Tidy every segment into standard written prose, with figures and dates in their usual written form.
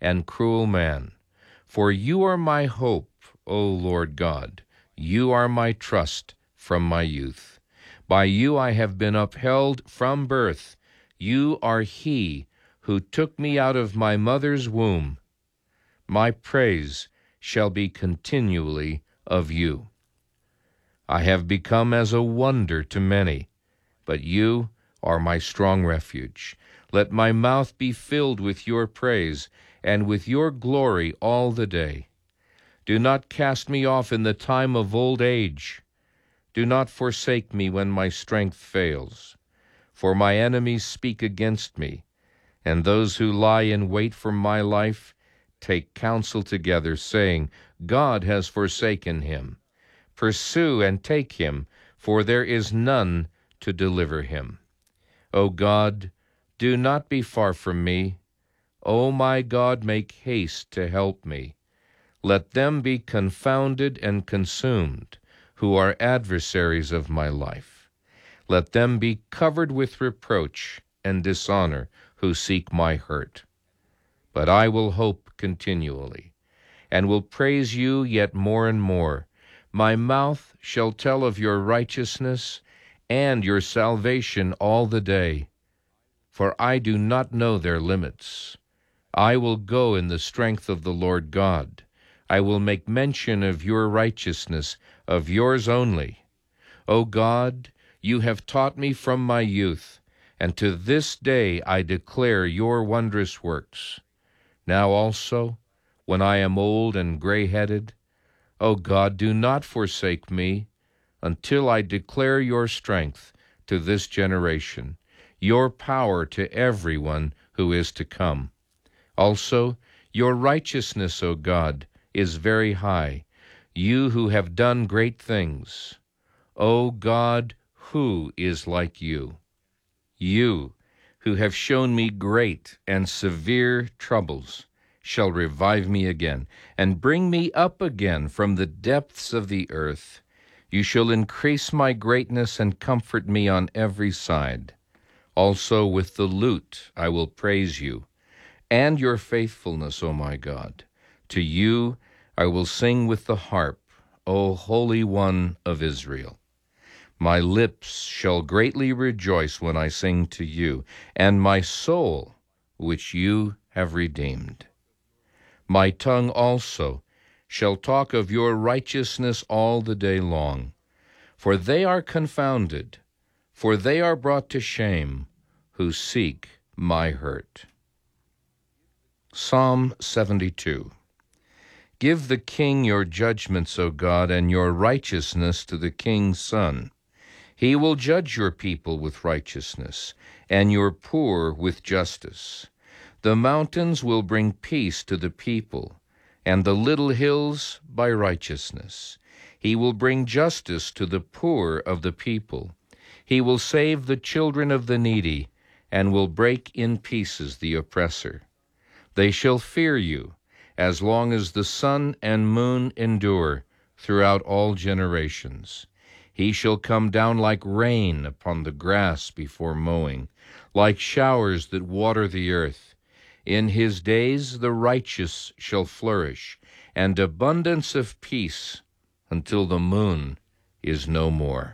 and cruel man. For you are my hope, O Lord God. You are my trust from my youth. By you I have been upheld from birth. You are he who took me out of my mother's womb. My praise shall be continually of you. I have become as a wonder to many, but you are my strong refuge. Let my mouth be filled with your praise and with your glory all the day. Do not cast me off in the time of old age. Do not forsake me when my strength fails. For my enemies speak against me, and those who lie in wait for my life take counsel together, saying, God has forsaken him. Pursue and take him, for there is none to deliver him. O God, do not be far from me. O my God, make haste to help me. Let them be confounded and consumed, who are adversaries of my life. Let them be covered with reproach and dishonor, who seek my hurt. But I will hope continually, and will praise you yet more and more. My mouth shall tell of your righteousness and your salvation all the day, for I do not know their limits. I will go in the strength of the Lord God. I will make mention of your righteousness, of yours only. O God, you have taught me from my youth, and to this day I declare your wondrous works. Now also, when I am old and gray-headed, O God, do not forsake me until I declare your strength to this generation, your power to everyone who is to come. Also, your righteousness, O God, is very high, you who have done great things. O God, who is like you? You, who have shown me great and severe troubles, shall revive me again, and bring me up again from the depths of the earth. You shall increase my greatness and comfort me on every side. Also with the lute I will praise you, and your faithfulness, O my God. To you I will sing with the harp, O Holy One of Israel. My lips shall greatly rejoice when I sing to you, and my soul, which you have redeemed. My tongue also shall talk of your righteousness all the day long. For they are confounded, for they are brought to shame, who seek my hurt. Psalm 72. Give the king your judgments, O God, and your righteousness to the king's son. He will judge your people with righteousness, and your poor with justice. The mountains will bring peace to the people, and the little hills by righteousness. He will bring justice to the poor of the people. He will save the children of the needy, and will break in pieces the oppressor. They shall fear you as long as the sun and moon endure throughout all generations. He shall come down like rain upon the grass before mowing, like showers that water the earth. In his days the righteous shall flourish, and abundance of peace until the moon is no more.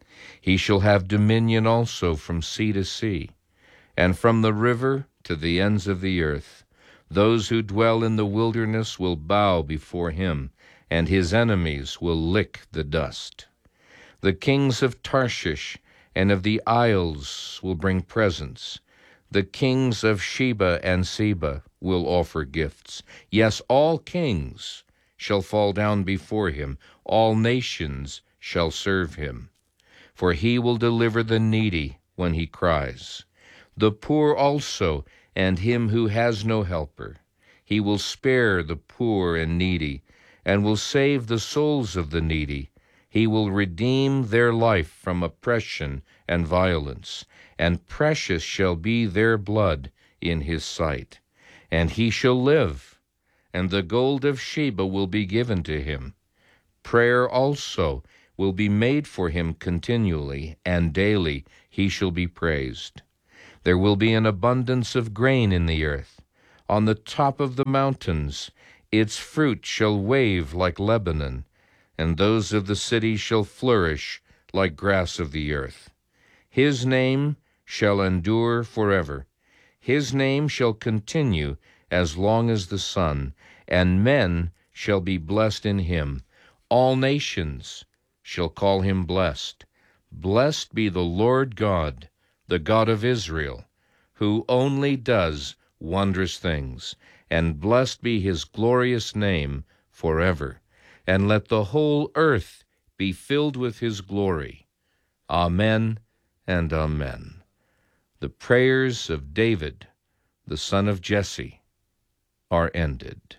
He shall have dominion also from sea to sea, and from the river to the ends of the earth. Those who dwell in the wilderness will bow before him, and his enemies will lick the dust. The kings of Tarshish and of the isles will bring presents. The kings of Sheba and Seba will offer gifts. Yes, all kings shall fall down before him. All nations shall serve him. For he will deliver the needy when he cries, the poor also, and him who has no helper. He will spare the poor and needy, and will save the souls of the needy. He will redeem their life from oppression and violence, and precious shall be their blood in his sight. And he shall live, and the gold of Sheba will be given to him. Prayer also will be made for him continually, and daily he shall be praised. There will be an abundance of grain in the earth. On the top of the mountains its fruit shall wave like Lebanon, and those of the city shall flourish like grass of the earth. His name shall endure forever. His name shall continue as long as the sun, and men shall be blessed in him. All nations shall call him blessed. Blessed be the Lord God, the God of Israel, who only does wondrous things, and blessed be his glorious name forever. And let the whole earth be filled with his glory. Amen and amen. The prayers of David, the son of Jesse, are ended.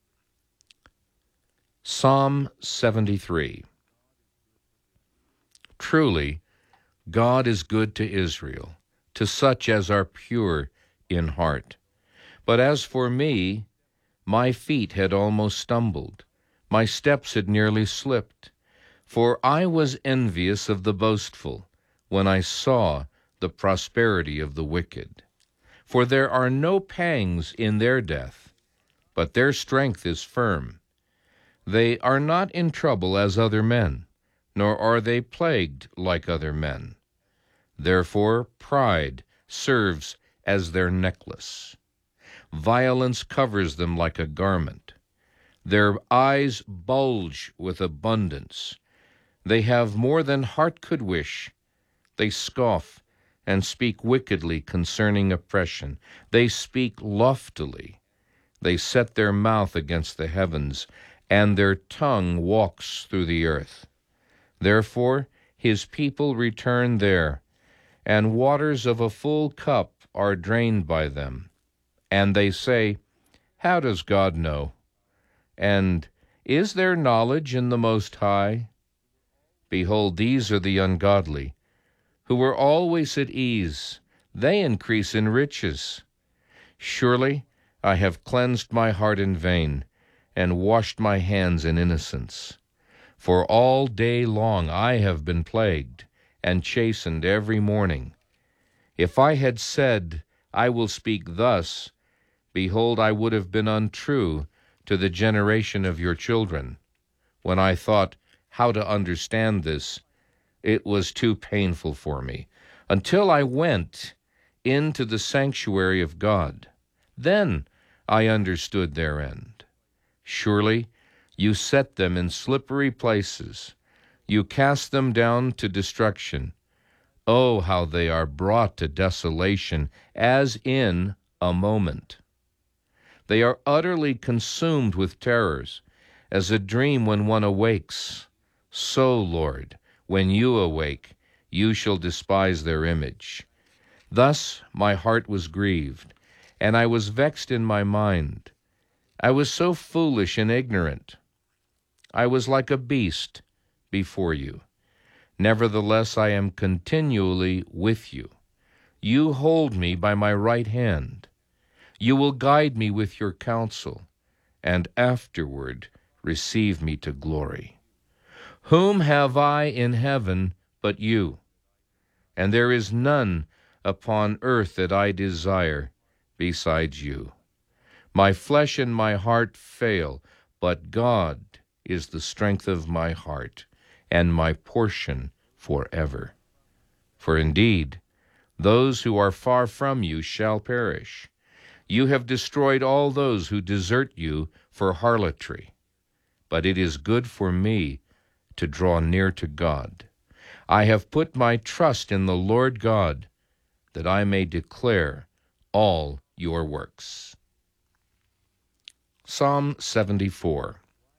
Psalm 73. Truly, God is good to Israel, to such as are pure in heart. But as for me, my feet had almost stumbled, my steps had nearly slipped, for I was envious of the boastful when I saw the prosperity of the wicked. For there are no pangs in their death, but their strength is firm. They are not in trouble as other men, nor are they plagued like other men. Therefore pride serves as their necklace. Violence covers them like a garment. Their eyes bulge with abundance. They have more than heart could wish. They scoff and speak wickedly concerning oppression. They speak loftily. They set their mouth against the heavens, and their tongue walks through the earth. Therefore his people return there, and waters of a full cup are drained by them. And they say, how does God know? And is there knowledge in the Most High? Behold, these are the ungodly, who are always at ease. They increase in riches. Surely I have cleansed my heart in vain, and washed my hands in innocence. For all day long I have been plagued, and chastened every morning. If I had said, I will speak thus, behold, I would have been untrue to the generation of your children. When I thought how to understand this, it was too painful for me, until I went into the sanctuary of God. Then I understood their end. Surely you set them in slippery places. You cast them down to destruction. Oh, how they are brought to desolation, as in a moment. They are utterly consumed with terrors, as a dream when one awakes. So, Lord, when you awake, you shall despise their image. Thus my heart was grieved, and I was vexed in my mind. I was so foolish and ignorant. I was like a beast before you. Nevertheless, I am continually with you. You hold me by my right hand. You will guide me with your counsel, and afterward receive me to glory. Whom have I in heaven but you? And there is none upon earth that I desire besides you. My flesh and my heart fail, but God is the strength of my heart and my portion forever. For indeed, those who are far from you shall perish. You have destroyed all those who desert you for harlotry. But it is good for me to draw near to God. I have put my trust in the Lord God, that I may declare all your works. Psalm 74.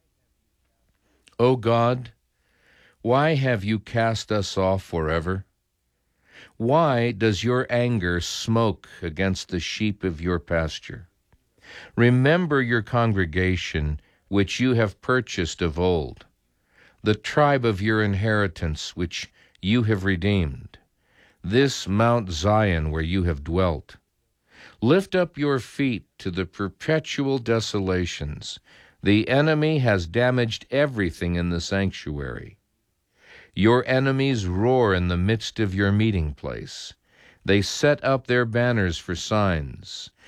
O God, why have you cast us off forever? Why does your anger smoke against the sheep of your pasture? Remember your congregation, which you have purchased of old, the tribe of your inheritance, which you have redeemed, this Mount Zion where you have dwelt. Lift up your feet to the perpetual desolations. The enemy has damaged everything in the sanctuary. Your enemies roar in the midst of your meeting place. They set up their banners for signs.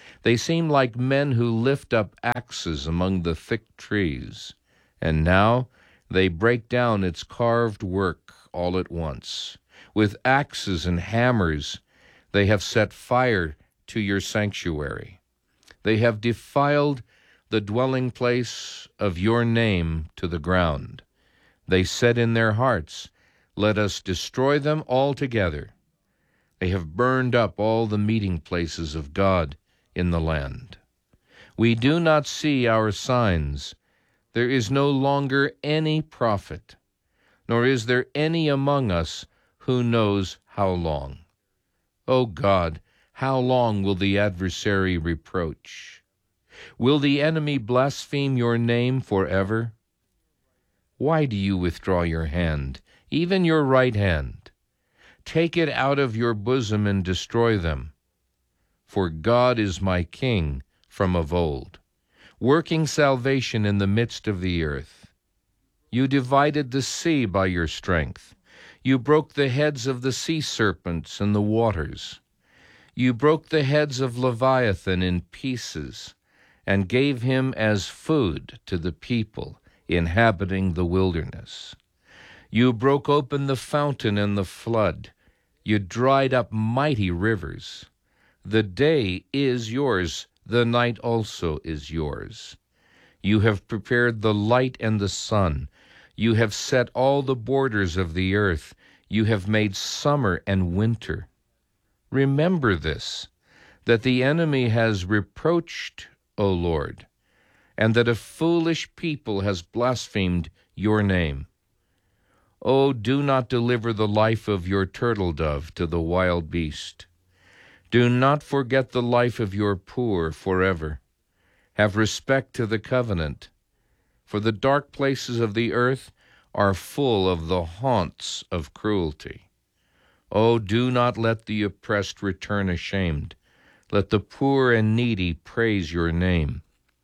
They seem like men who lift up axes among the thick trees, and now they break down its carved work all at once. With axes and hammers they have set fire to your sanctuary. They have defiled the dwelling place of your name to the ground. They said in their hearts, "Let us destroy them altogether." They have burned up all the meeting places of God in the land. We do not see our signs. There is no longer any prophet, nor is there any among us who knows how long. O God, how long will the adversary reproach? Will the enemy blaspheme your name forever? Why do you withdraw your hand, even your right hand? Take it out of your bosom and destroy them. For God is my King from of old, working salvation in the midst of the earth. You divided the sea by your strength. You broke the heads of the sea serpents in the waters. You broke the heads of Leviathan in pieces and gave him as food to the people inhabiting the wilderness. You broke open the fountain and the flood. You dried up mighty rivers. The day is yours, the night also is yours. You have prepared the light and the sun. You have set all the borders of the earth. You have made summer and winter. Remember this, that the enemy has reproached, O Lord, and that a foolish people has blasphemed your name. O do not deliver the life of your turtle dove to the wild beast. Do not forget the life of your poor forever. Have respect to the covenant, for the dark places of the earth are full of the haunts of cruelty. O do not let the oppressed return ashamed. Let the poor and needy praise your name.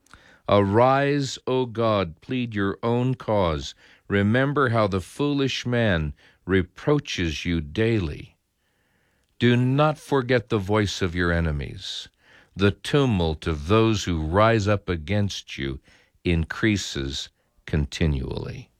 Arise, O God, plead your own cause. Remember how the foolish man reproaches you daily. Do not forget the voice of your enemies. The tumult of those who rise up against you increases continually.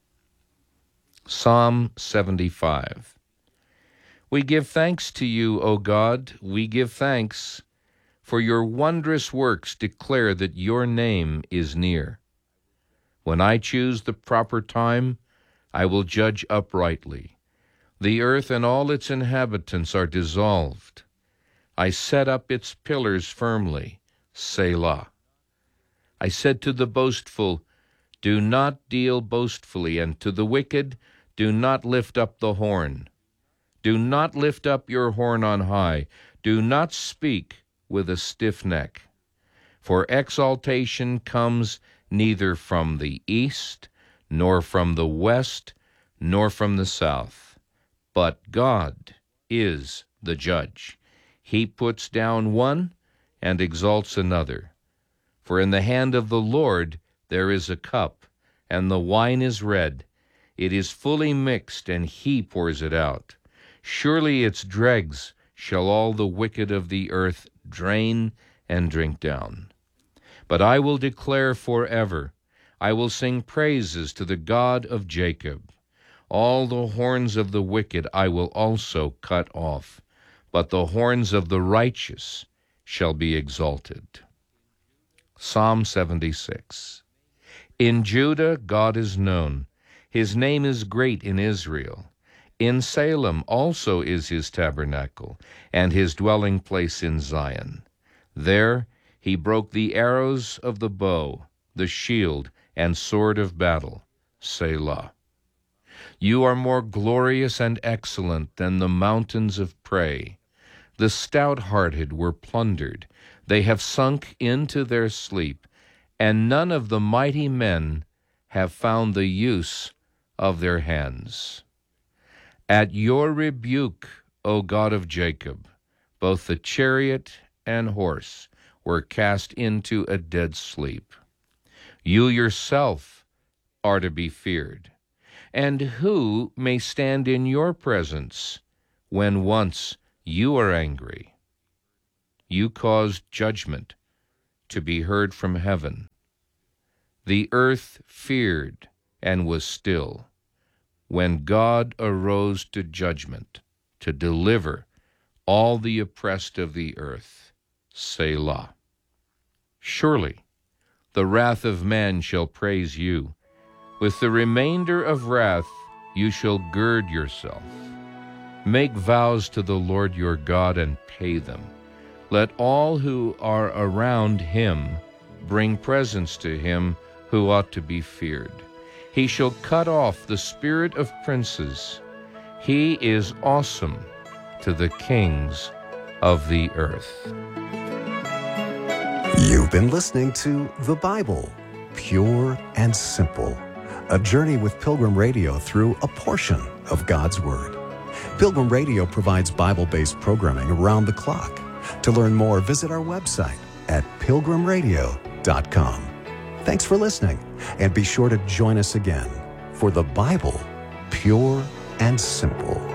Psalm 75. We give thanks to you, O God, we give thanks, for your wondrous works declare that your name is near. When I choose the proper time, I will judge uprightly. The earth and all its inhabitants are dissolved. I set up its pillars firmly. Selah. I said to the boastful, do not deal boastfully, and to the wicked, do not lift up the horn. Do not lift up your horn on high. Do not speak with a stiff neck. For exaltation comes neither from the east, nor from the west, nor from the south. But God is the judge. He puts down one and exalts another. For in the hand of the Lord there is a cup, and the wine is red. It is fully mixed, and he pours it out. Surely its dregs shall all the wicked of the earth drain and drink down. But I will declare forever, I will sing praises to the God of Jacob. All the horns of the wicked I will also cut off, but the horns of the righteous shall be exalted. Psalm 76. In Judah God is known. His name is great in Israel. In Salem also is his tabernacle, and his dwelling place in Zion. There he broke the arrows of the bow, the shield, and sword of battle. Selah. You are more glorious and excellent than the mountains of prey. The stout-hearted were plundered. They have sunk into their sleep, and none of the mighty men have found the use of their hands. At your rebuke, O God of Jacob, both the chariot and horse were cast into a dead sleep. You yourself are to be feared. And who may stand in your presence when once you are angry? you caused judgment to be heard from heaven. The earth feared and was still, when God arose to judgment, to deliver all the oppressed of the earth. Selah. Surely the wrath of man shall praise you. With the remainder of wrath you shall gird yourself. Make vows to the Lord your God and pay them. Let all who are around him bring presents to him who ought to be feared. He shall cut off the spirit of princes. He is awesome to the kings of the earth. You've been listening to The Bible, Pure and Simple, a journey with Pilgrim Radio through a portion of God's Word. Pilgrim Radio provides Bible-based programming around the clock. To learn more, visit our website at pilgrimradio.com. Thanks for listening, and be sure to join us again for The Bible, Pure and Simple.